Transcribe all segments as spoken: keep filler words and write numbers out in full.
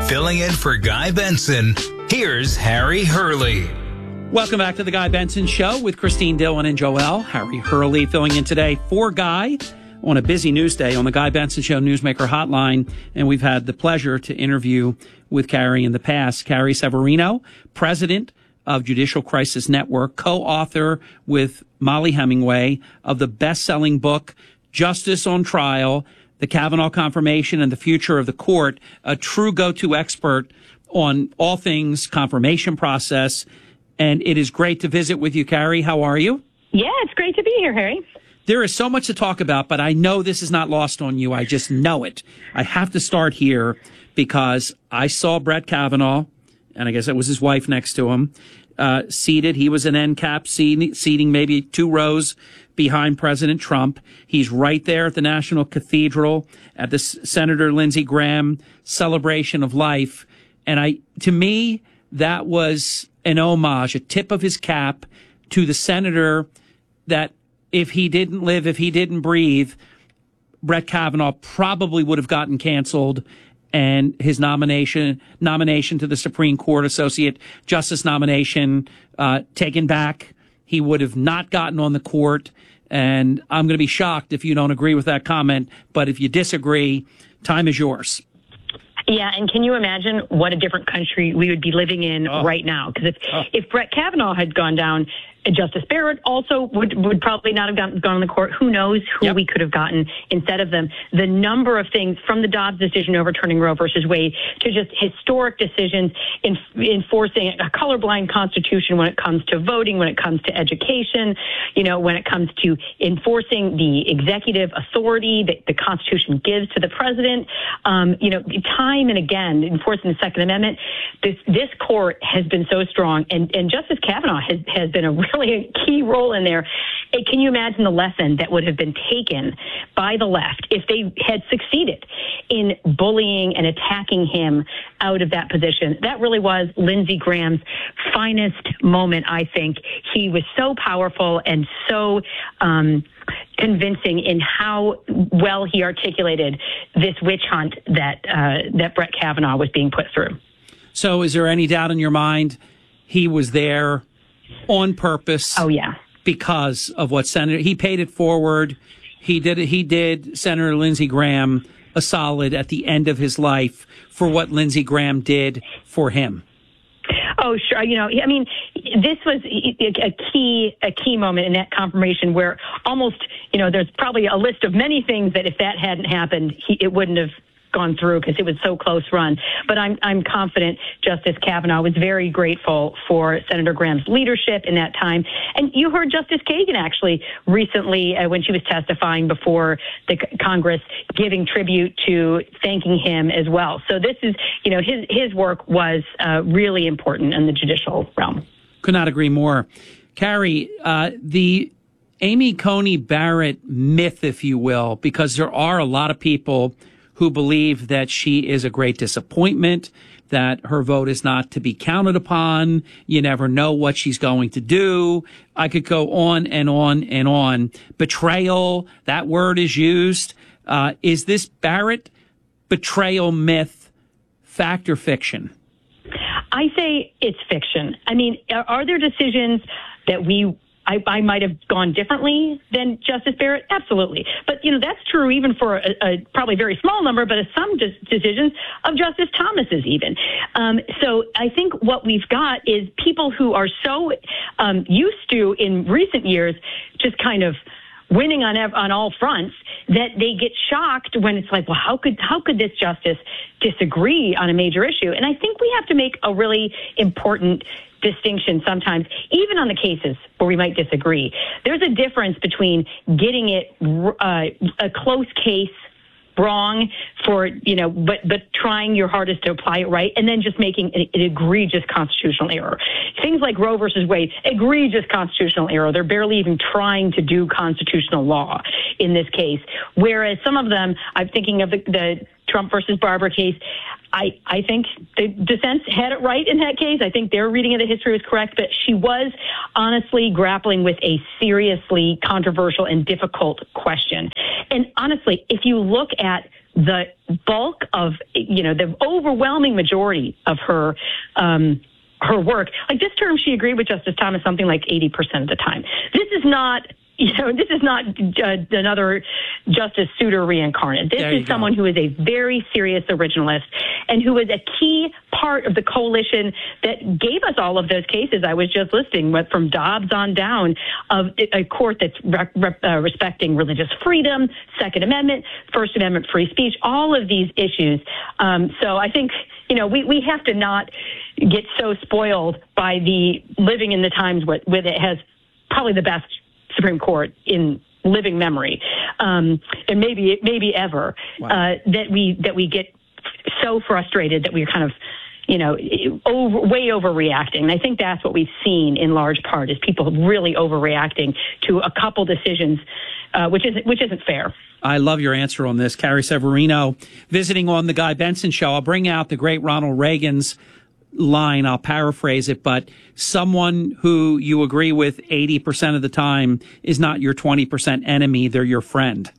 Filling in for Guy Benson, here's Harry Hurley. Welcome back to the Guy Benson Show with Christine Dillon and Joelle. Harry Hurley filling in today for Guy on a busy news day on the Guy Benson Show Newsmaker Hotline. And we've had the pleasure to interview with Carrie in the past. Carrie Severino, president of Judicial Crisis Network, co-author with Molly Hemingway of the best-selling book, Justice on Trial, The Kavanaugh Confirmation and the Future of the Court, a true go-to expert on all things confirmation process. And it is great to visit with you, Carrie. How are you? Yeah, it's great to be here, Harry. There is so much to talk about, but I know this is not lost on you. I just know it. I have to start here because I saw Brett Kavanaugh, and I guess it was his wife next to him, uh, seated. He was an end cap seating, seating maybe two rows behind President Trump. He's right there at the National Cathedral at the S- Senator Lindsey Graham celebration of life. And I, to me, that was an homage, a tip of his cap to the senator that if he didn't live, if he didn't breathe, Brett Kavanaugh probably would have gotten canceled and his nomination nomination to the Supreme Court Associate Justice nomination uh, taken back. He would have not gotten on the court. And I'm going to be shocked if you don't agree with that comment. But if you disagree, time is yours. Yeah, and can you imagine what a different country we would be living in oh. right now? Because if, oh. if Brett Kavanaugh had gone down, Justice Barrett also would, would probably not have gone, gone on the court. Who knows who yep. we could have gotten instead of them. The number of things from the Dobbs decision overturning Roe versus Wade to just historic decisions in enforcing a colorblind constitution when it comes to voting, when it comes to education, you know, when it comes to enforcing the executive authority that the Constitution gives to the president, um, you know, time and again, enforcing the Second Amendment. This, this court has been so strong, and, and Justice Kavanaugh has, has been a really a key role in there. Can you imagine the lesson that would have been taken by the left if they had succeeded in bullying and attacking him out of that position? That really was Lindsey Graham's finest moment, I think. He was so powerful and so um, convincing in how well he articulated this witch hunt that uh, that Brett Kavanaugh was being put through. So is there any doubt in your mind he was there on purpose? Oh, yeah. Because of what Senator, he paid it forward. He did He did Senator Lindsey Graham a solid at the end of his life for what Lindsey Graham did for him. Oh, sure. You know, I mean, this was a key, a key moment in that confirmation where almost, you know, there's probably a list of many things that if that hadn't happened, he, it wouldn't have gone through because it was so close run. But I'm I'm confident Justice Kavanaugh was very grateful for Senator Graham's leadership in that time. And you heard Justice Kagan actually recently uh, when she was testifying before the c- Congress giving tribute to thanking him as well. So this is, you know, his his work was uh, really important in the judicial realm. Could not agree more. Carrie, uh, the Amy Coney Barrett myth, if you will, because there are a lot of people who believe that she is a great disappointment, that her vote is not to be counted upon. You never know what she's going to do. I could go on and on and on. Betrayal, that word is used. Uh, is this Barrett betrayal myth fact or fiction? I say it's fiction. I mean, are there decisions that we I, I might have gone differently than Justice Barrett? Absolutely. But, you know, that's true even for a, a probably very small number, but some de- decisions of Justice Thomas's even. Um, so I think what we've got is people who are so um, used to in recent years just kind of winning on ev- on all fronts that they get shocked when it's like, well, how could how could this justice disagree on a major issue? And I think we have to make a really important distinction sometimes, even on the cases where we might disagree. There's a difference between getting it uh, a close case wrong for, you know, but but trying your hardest to apply it right, and then just making an, an egregious constitutional error. Things like Roe versus Wade, egregious constitutional error. They're barely even trying to do constitutional law in this case. Whereas some of them, I'm thinking of the, the Trump versus Barber case, I, I think the defense had it right in that case. I think their reading of the history was correct, but she was honestly grappling with a seriously controversial and difficult question. And honestly, if you look at the bulk of, you know, the overwhelming majority of her, um, her work, like this term, she agreed with Justice Thomas something like eighty percent of the time. This is not, you know, this is not uh, another Justice Souter reincarnate. This is someone who is a very serious originalist and who is a key part of the coalition that gave us all of those cases I was just listing, from Dobbs on down, of a court that's re- re- uh, respecting religious freedom, Second Amendment, First Amendment free speech, all of these issues. Um, so I think, you know, we, we have to not get so spoiled by the living in the times with, with it has probably the best Supreme Court in living memory, um, and maybe maybe ever, wow. uh, that we that we get so frustrated that we're kind of, you know, over, way overreacting. And I think that's what we've seen in large part, is people really overreacting to a couple decisions, uh, which isn't which isn't fair. I love your answer on this, Carrie Severino, visiting on the Guy Benson Show. I'll bring out the great Ronald Reagan's line. I'll paraphrase it, but someone who you agree with eighty percent of the time is not your twenty percent enemy. They're your friend.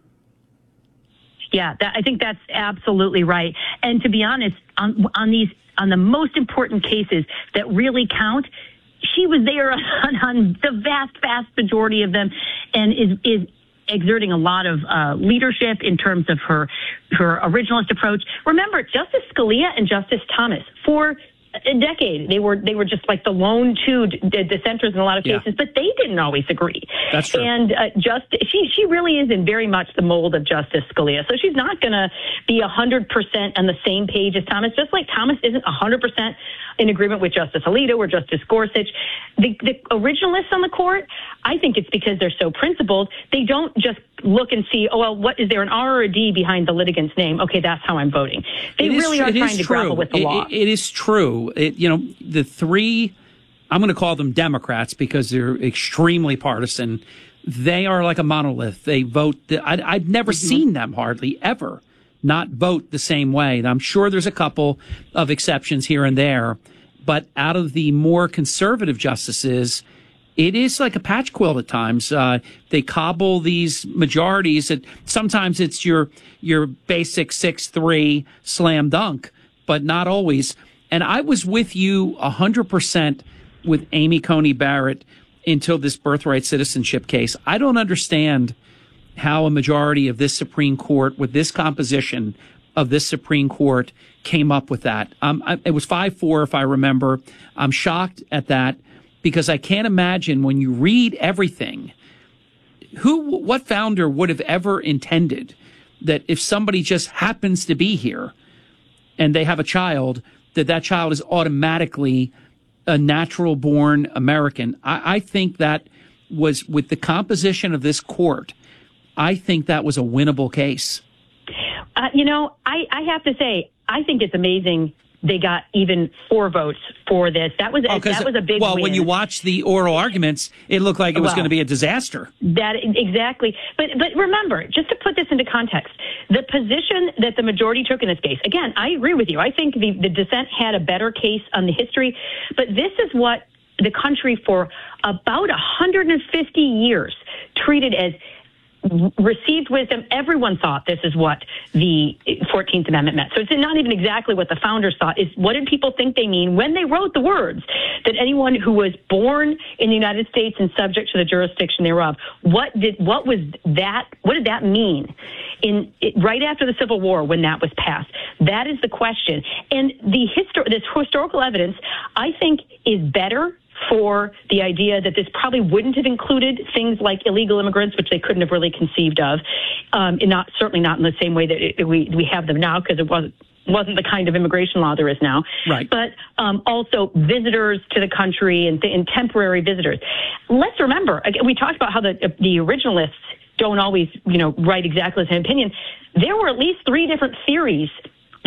Yeah, that, I think that's absolutely right. And to be honest, on, on these, on the most important cases that really count, she was there on, on the vast, vast majority of them, and is, is exerting a lot of uh, leadership in terms of her her originalist approach. Remember, Justice Scalia and Justice Thomas, for a decade, they were they were just like the lone two d- dissenters in a lot of cases, yeah. but they didn't always agree. That's true. And uh, just she she really is in very much the mold of Justice Scalia. So she's not going to be a hundred percent on the same page as Thomas. Just like Thomas isn't a hundred percent in agreement with Justice Alito or Justice Gorsuch. The, the originalists on the court, I think it's because they're so principled. They don't just look and see, oh, well, what is there an R or a D behind the litigant's name? Okay, that's how I'm voting. They it really is, are trying to true. grapple with the it, law. It, it is true. It, you know, the three, I'm going to call them Democrats because they're extremely partisan. They are like a monolith. They vote. The, I, I've never mm-hmm. seen them hardly ever not vote the same way. And I'm sure there's a couple of exceptions here and there, but out of the more conservative justices, it is like a patch quilt at times. Uh, they cobble these majorities that sometimes it's your your basic six three slam dunk, but not always. And I was with you one hundred percent with Amy Coney Barrett until this birthright citizenship case. I don't understand how a majority of this Supreme Court, with this composition of this Supreme Court, came up with that. Um, I, it was five four, if I remember. I'm shocked at that, because I can't imagine, when you read everything, who, what founder would have ever intended that if somebody just happens to be here and they have a child, that that child is automatically a natural born American. I, I think that was, with the composition of this court, I think that was a winnable case. Uh, you know, I, I have to say, I think it's amazing they got even four votes for this. That was oh, that was a big well, win. When you watch the oral arguments, it looked like it was well, going to be a disaster. That exactly. But but remember, just to put this into context, the position that the majority took in this case, again, I agree with you. I think the, the dissent had a better case on the history, but this is what the country for about one hundred fifty years treated as received wisdom. Everyone thought this is what the fourteenth Amendment meant. So it's not even exactly what the founders thought. It's what did people think they mean when they wrote the words that anyone who was born in the United States and subject to the jurisdiction thereof. What did what was that? What did that mean in it, right after the Civil War when that was passed? That is the question. And the histor- this historical evidence, I think, is better for the idea that this probably wouldn't have included things like illegal immigrants, which they couldn't have really conceived of, um, and not certainly not in the same way that it, we we have them now, because it wasn't wasn't the kind of immigration law there is now. Right. But um, also visitors to the country and, and temporary visitors. Let's remember, again, we talked about how the the originalists don't always, you know, write exactly the same opinion. There were at least three different theories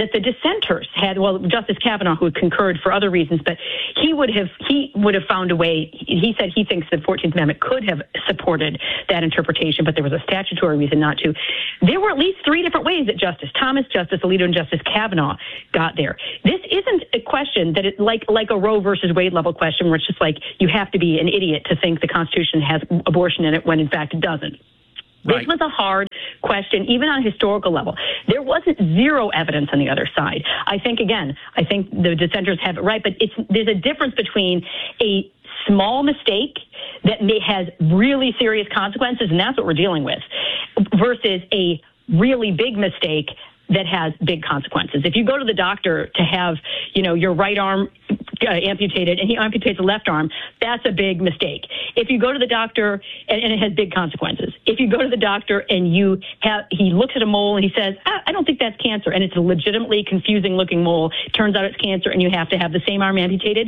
that the dissenters had, well, Justice Kavanaugh, who had concurred for other reasons, but he would have he would have found a way. He said he thinks the fourteenth Amendment could have supported that interpretation, but there was a statutory reason not to. There were at least three different ways that Justice Thomas, Justice Alito, and Justice Kavanaugh got there. This isn't a question that it like like a Roe versus Wade level question where it's just like you have to be an idiot to think the Constitution has abortion in it when in fact it doesn't. This Right. was a hard question, even on a historical level. There wasn't zero evidence on the other side. I think, again, I think the dissenters have it right, but it's there's a difference between a small mistake that may has really serious consequences, and that's what we're dealing with, versus a really big mistake that has big consequences. If you go to the doctor to have, you know, your right arm uh, amputated and he amputates the left arm, that's a big mistake. If you go to the doctor and, and it has big consequences. If you go to the doctor and you have, he looks at a mole and he says, ah, I don't think that's cancer, and it's a legitimately confusing looking mole, turns out it's cancer, and you have to have the same arm amputated.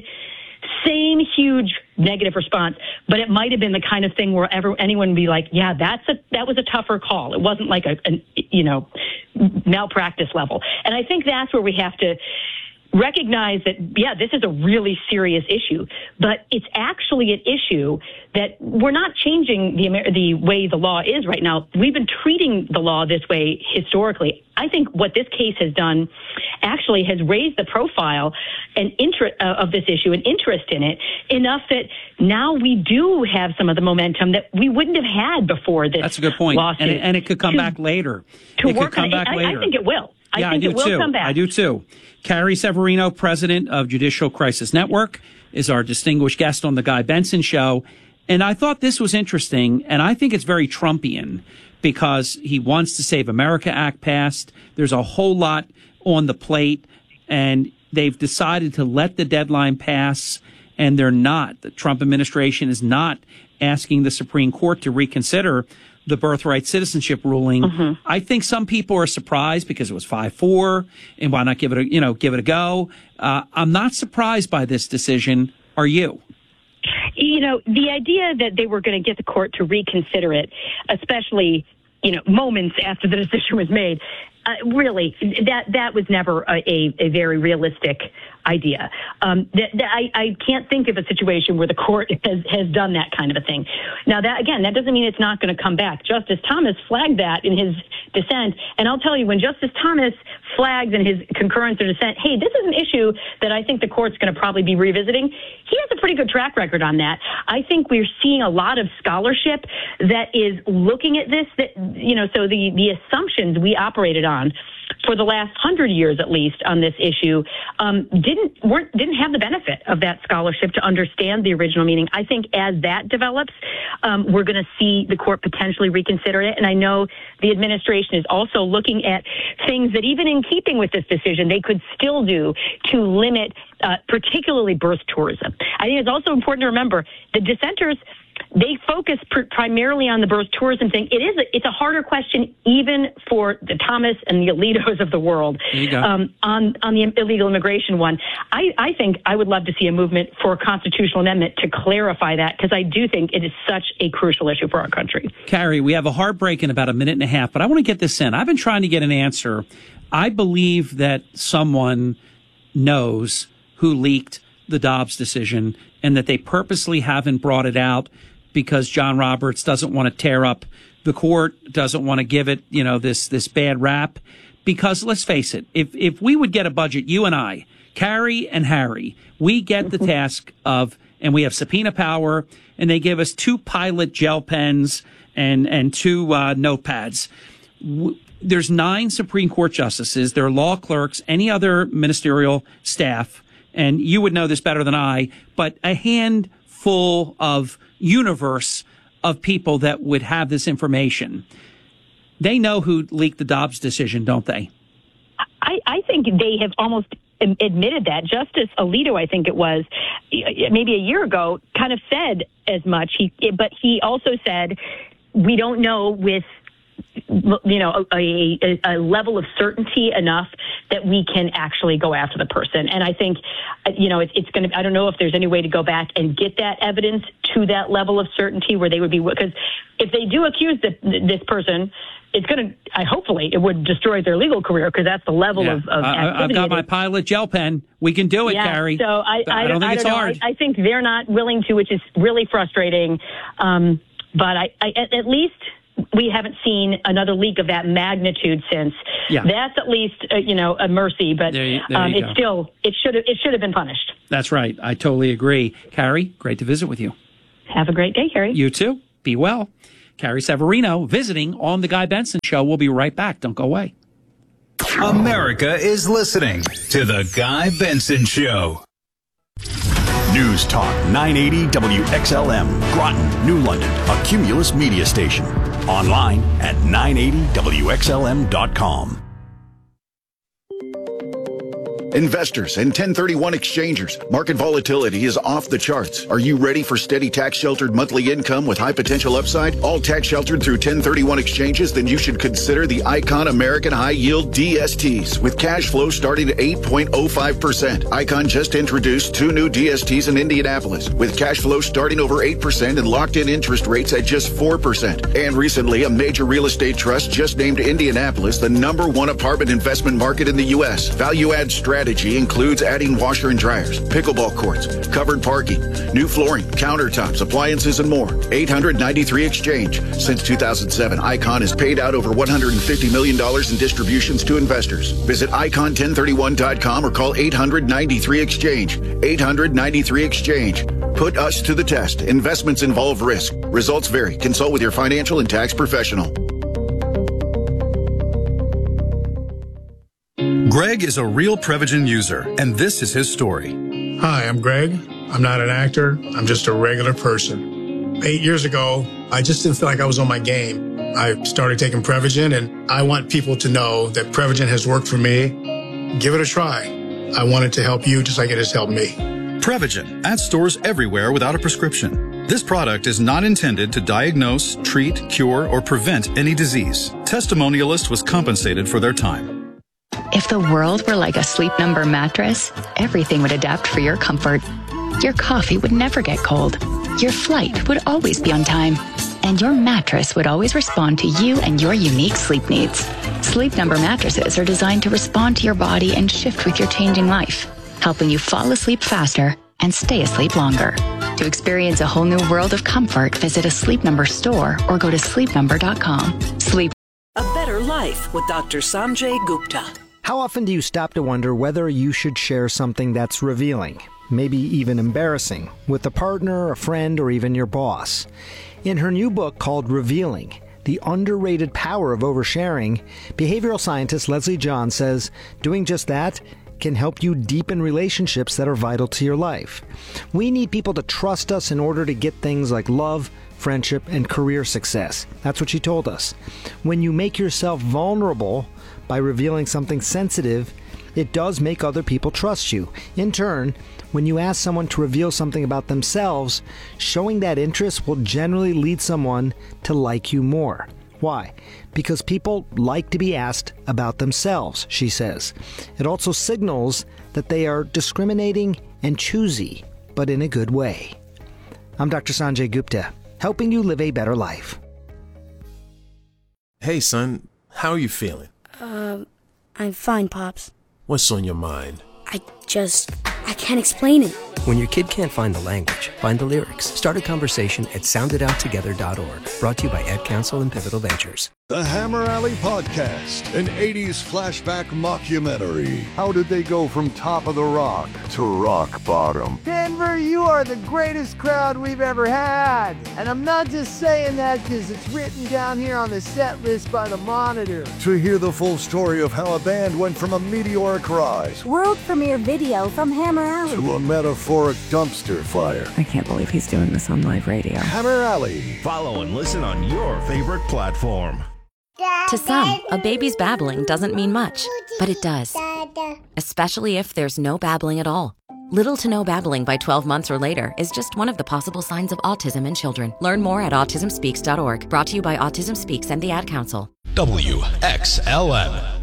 Same huge negative response, but it might have been the kind of thing where ever, anyone would be like, yeah, that's a, that was a tougher call. It wasn't like a, a, you know, malpractice level. And I think that's where we have to recognize that, yeah, this is a really serious issue, but it's actually an issue that we're not changing the Amer- the way the law is right now. We've been treating the law this way historically. I think what this case has done actually has raised the profile and interest uh, of this issue and interest in it enough that now we do have some of the momentum that we wouldn't have had before this. That's a good point. Lawsuit And it, and it could come to, back later. To it work could come on back it. I, later. I think it will. I yeah, think I do it will too. come back. I do too. Carrie Severino, president of Judicial Crisis Network, is our distinguished guest on the Guy Benson Show. And I thought this was interesting, and I think it's very Trumpian because he wants to Save America Act passed. There's a whole lot on the plate, and they've decided to let the deadline pass, and they're not. The Trump administration is not asking the Supreme Court to reconsider the birthright citizenship ruling. Mm-hmm. I think some people are surprised because it was five four, and why not give it a, you know, give it a go? Uh, I'm not surprised by this decision. Are you? You know, the idea that they were going to get the court to reconsider it, especially, you know, moments after the decision was made, uh, really, that that was never a, a, a very realistic idea. Um, that, that I, I can't think of a situation where the court has, has done that kind of a thing. Now, that again, that doesn't mean it's not going to come back. Justice Thomas flagged that in his dissent, and I'll tell you, when Justice Thomas flags in his concurrence or dissent, hey, this is an issue that I think the court's going to probably be revisiting, he has a pretty good track record on that. I think we're seeing a lot of scholarship that is looking at this, that, you know, so the, the assumptions we operated on for the last hundred years, at least, on this issue, um, didn't weren't didn't have the benefit of that scholarship to understand the original meaning. I think as that develops, um, we're going to see the court potentially reconsider it. And I know the administration is also looking at things that, even in keeping with this decision, they could still do to limit, uh, particularly birth tourism. I think it's also important to remember the dissenters, they focus pr- primarily on the birth tourism thing. It is a, it's a harder question even for the Thomas and the Alitos of the world um, on on the illegal immigration one. I, I think I would love to see a movement for a constitutional amendment to clarify that, because I do think it is such a crucial issue for our country. Carrie, we have a hard break in about a minute and a half, but I want to get this in. I've been trying to get an answer. I believe that someone knows who leaked the Dobbs decision and that they purposely haven't brought it out because John Roberts doesn't want to tear up the court, doesn't want to give it, you know, this this bad rap. Because let's face it, if if we would get a budget, you and I, Carrie and Harry, we get the task of, and we have subpoena power, and they give us two pilot gel pens and and two uh, notepads. W- There's nine Supreme Court justices, there are law clerks, any other ministerial staff, and you would know this better than I, but a handful of universe of people that would have this information. They know who leaked the Dobbs decision, don't they? I, I think they have almost admitted that. Justice Alito, I think it was, maybe a year ago, kind of said as much. He, but he also said, we don't know with you know, a, a, a level of certainty enough that we can actually go after the person. And I think, you know, it, it's going to, I don't know if there's any way to go back and get that evidence to that level of certainty where they would be, because if they do accuse the, this person, it's going to, I hopefully, it would destroy their legal career, because that's the level yeah. of, of I, activity. I've got my Pilot gel pen. We can do it, yeah, Carrie. So I, I, I don't think I it's don't know. hard. I, I think they're not willing to, which is really frustrating. Um, but I, I, at, at least we haven't seen another leak of that magnitude since. Yeah. That's at least, uh, you know, a mercy, but there you, there um, you it's go. still, it should have, it should have been punished. That's right. I totally agree. Carrie, great to visit with you. Have a great day, Harry. You too. Be well. Carrie Severino visiting on The Guy Benson Show. We'll be right back. Don't go away. America is listening to The Guy Benson Show. News Talk nine eighty W X L M, Groton, New London, a Cumulus media station. Online at nine eighty W X L M dot com. Investors and ten thirty-one exchangers, market volatility is off the charts. Are you ready for steady tax-sheltered monthly income with high potential upside? All tax-sheltered through ten thirty-one exchanges? Then you should consider the Icon American High Yield D S Ts with cash flow starting at eight point oh five percent. Icon just introduced two new D S Ts in Indianapolis with cash flow starting over eight percent and locked-in interest rates at just four percent. And recently, a major real estate trust just named Indianapolis the number one apartment investment market in the U S. Value-add strategy includes adding washer and dryers, pickleball courts, covered parking, new flooring, countertops, appliances, and more. eight hundred ninety-three Exchange. Since two thousand seven, Icon has paid out over one hundred fifty million dollars in distributions to investors. Visit icon ten thirty-one dot com or call eight hundred ninety-three Exchange. eight hundred ninety-three Exchange. Put us to the test. Investments involve risk. Results vary. Consult with your financial and tax professional. Greg is a real Prevagen user, and this is his story. Hi, I'm Greg. I'm not an actor. I'm just a regular person. Eight years ago, I just didn't feel like I was on my game. I started taking Prevagen, and I want people to know that Prevagen has worked for me. Give it a try. I want it to help you just like it has helped me. Prevagen, at stores everywhere without a prescription. This product is not intended to diagnose, treat, cure, or prevent any disease. Testimonialist was compensated for their time. If the world were like a Sleep Number mattress, everything would adapt for your comfort. Your coffee would never get cold. Your flight would always be on time. And your mattress would always respond to you and your unique sleep needs. Sleep Number mattresses are designed to respond to your body and shift with your changing life, helping you fall asleep faster and stay asleep longer. To experience a whole new world of comfort, visit a Sleep Number store or go to sleep number dot com. Sleep A Better Life with Doctor Sanjay Gupta. How often do you stop to wonder whether you should share something that's revealing, maybe even embarrassing, with a partner, a friend, or even your boss? In her new book called Revealing, The Underrated Power of Oversharing, behavioral scientist Leslie John says doing just that can help you deepen relationships that are vital to your life. We need people to trust us in order to get things like love, friendship, and career success. That's what she told us. When you make yourself vulnerable by revealing something sensitive, it does make other people trust you. In turn, when you ask someone to reveal something about themselves, showing that interest will generally lead someone to like you more. Why? Because people like to be asked about themselves, she says. It also signals that they are discriminating and choosy, but in a good way. I'm Doctor Sanjay Gupta, helping you live a better life. Hey, son, how are you feeling? Uh, I'm fine, Pops. What's on your mind? I just, I can't explain it. When your kid can't find the language, find the lyrics. Start a conversation at sound it out together dot org. Brought to you by Ed Council and Pivotal Ventures. The Hammer Alley Podcast, an eighties flashback mockumentary. How did they go from top of the rock to rock bottom? Denver, you are the greatest crowd we've ever had. And I'm not just saying that because it's written down here on the set list by the Monitor. To hear the full story of how a band went from a meteoric rise, world premiere video from Hammer Alley, to a metaphoric dumpster fire. I can't believe he's doing this on live radio. Hammer Alley. Follow and listen on your favorite platform. To some, a baby's babbling doesn't mean much, but it does. Especially if there's no babbling at all. Little to no babbling by twelve months or later is just one of the possible signs of autism in children. Learn more at autism speaks dot org. Brought to you by Autism Speaks and the Ad Council. W X L M.